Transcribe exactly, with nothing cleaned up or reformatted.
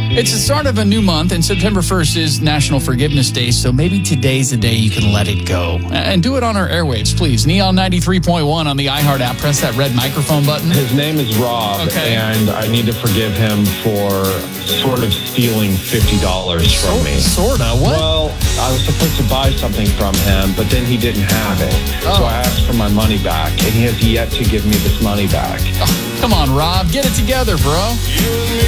It's the start of a new month, and September first is National Forgiveness Day, so maybe today's the day you can let it go. And do it on our airwaves, please. Neon ninety-three point one on the iHeart app. Press that red microphone button. His name is Rob, okay. and I need to forgive him for sort of stealing fifty dollars from so, me. Sort of? What? Well, I was supposed to buy something from him, but then he didn't have it. Oh. So I asked for my money back, and he has yet to give me this money back. Oh, come on, Rob. Get it together, bro.